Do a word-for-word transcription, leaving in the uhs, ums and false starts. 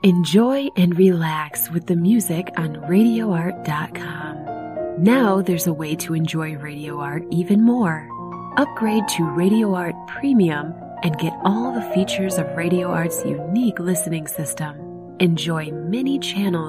Enjoy and relax with the music on radio art dot com. Now there's a way to enjoy Radio Art even more. Upgrade to Radio Art Premium and get all the features of Radio Art's unique listening system. Enjoy many channels